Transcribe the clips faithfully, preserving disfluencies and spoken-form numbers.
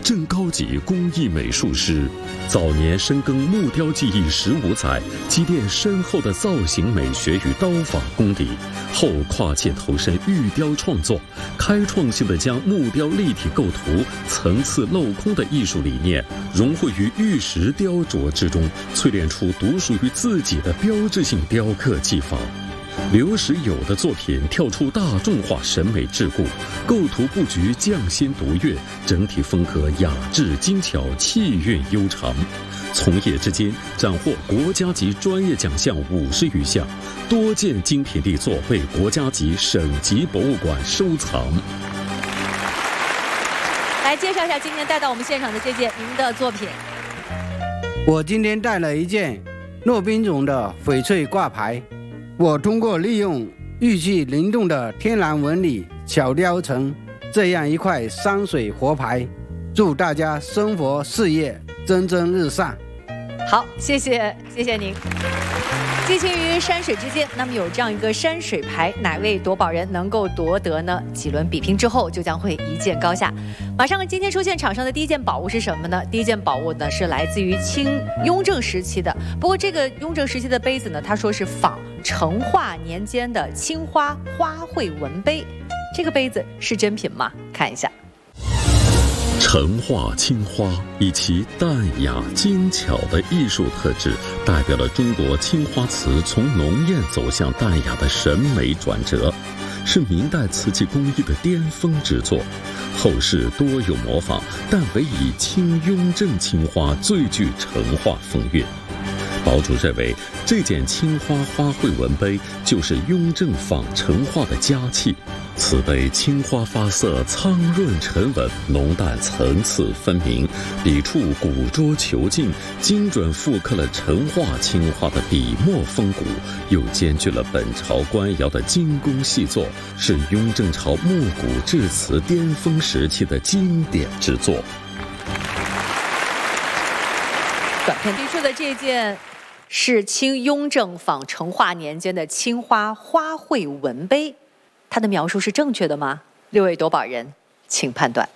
正高级工艺美术师，早年深耕木雕技艺十五载，积淀深厚的造型美学与刀法功底，后跨界投身玉雕创作，开创性地将木雕立体构图、层次镂空的艺术理念融汇于玉石雕琢之中，淬炼出独属于自己的标志性雕刻技法。刘石友的作品跳出大众化审美桎梏，构图布局匠心独悦，整体风格雅致精巧，气韵悠长。从业至今，斩获国家级专业奖项五十余项，多件精品力作被国家级、省级博物馆收藏。 来介绍一下今天带到我们现场的这件您的作品。 我今天带了一件骆宾绒的翡翠挂牌。我通过利用玉器灵动的天然纹理巧雕成这样一块山水活牌，祝大家生活事业蒸蒸日上。 好，谢谢，谢谢您。寄情于山水之间，那么有这样一个山水牌，哪位夺宝人能够夺得呢？几轮比拼之后，就将会一见高下。马上，今天出现场上的第一件宝物是什么呢？第一件宝物呢是来自于清雍正时期的，不过这个雍正时期的杯子呢，他说是仿成化年间的青花花卉纹杯。这个杯子是真品吗？看一下。 成化青花以其淡雅精巧的艺术特质，代表了中国青花瓷从浓艳走向淡雅的审美转折，是明代瓷器工艺的巅峰之作。后世多有模仿，但唯以清雍正青花最具成化风韵。堡主认为，这件青花花卉纹杯就是雍正仿成化的佳器。此杯青花发色苍润沉稳，浓淡层次分明，笔触古拙遒劲，精准复刻了成化青花的笔墨风骨，又兼具了本朝官窑的精工细作，是雍正朝木骨制瓷巅峰时期的经典之作。 短片推出的这件是清雍正仿成化年间的青花花卉纹杯，它的描述是正确的吗？六位夺宝人，请判断。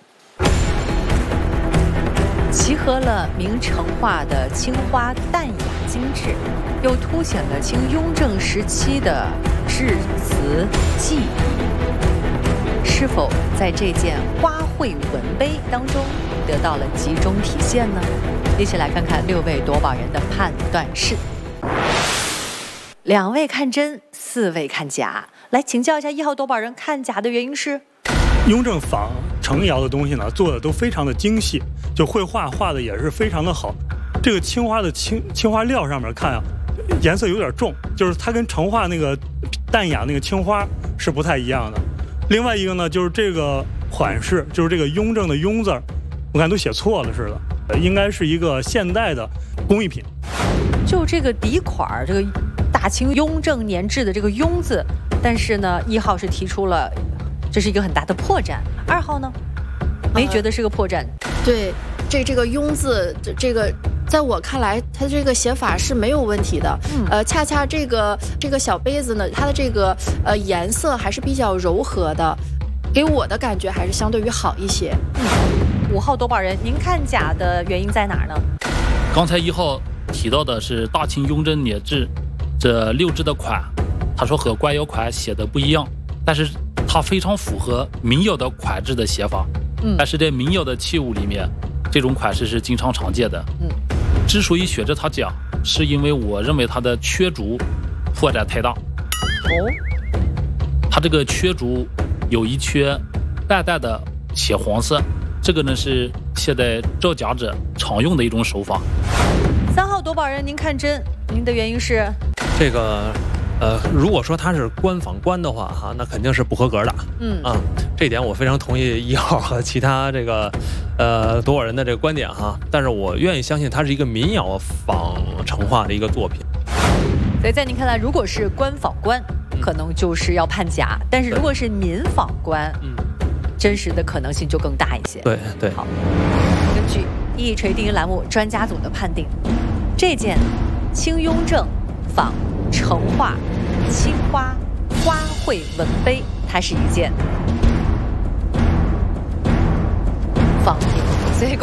集合了明成化的青花淡雅精致，又凸显了清雍正时期的制瓷技艺，是否在这件花卉纹杯当中得到了集中体现呢？一起来看看六位夺宝人的判断是。两位看真，四位看假。来请教一下一号夺宝人，看假的原因是？ 雍正仿成窑的东西呢，做的都非常的精细，就绘画画的也是非常的好。这个青花的青青花料上面看啊，颜色有点重，就是它跟成化那个淡雅那个青花是不太一样的。另外一个呢，就是这个款式，就是这个雍正的雍字，我看都写错了似的，应该是一个现代的工艺品。 就这个底款，这个大清雍正年制的这个雍字，但是呢，一号是提出了这是一个很大的破绽，二号呢没觉得是个破绽。 呃、对，这这个雍字，这个在我看来，它这个写法是没有问题的。嗯，呃，恰恰这个这个小杯子呢，它的这个呃颜色还是比较柔和的，给我的感觉还是相对于好一些。 嗯，五号夺宝人，您看假的原因在哪儿呢？ 刚才一号提到的是大清雍正年制这六制的款，他说和官窑款写的不一样，但是它非常符合民窑的款制的写法。嗯，但是在民窑的器物里面，这种款式是经常常见的。嗯，之所以选择它讲，是因为我认为它的缺竹破绽太大。哦，它这个缺竹有一缺淡淡的浅黄色，这个呢是现在造假者常用的一种手法。 三号夺宝人，您看真，您的原因是？ 这个，呃，如果说他是官仿官的话，哈，那肯定是不合格的。嗯啊，这点我非常同意一号和其他这个，呃，夺宝人的这个观点哈。但是我愿意相信它是一个民窑仿成化的一个作品。 所以在您看来，如果是官仿官，嗯、可能就是要判假；但是如果是民仿官，嗯，真实的可能性就更大一些。 对对。 好，根据一锤定音栏目专家组的判定，这件清雍正仿成化青花花卉纹杯，它是一件仿明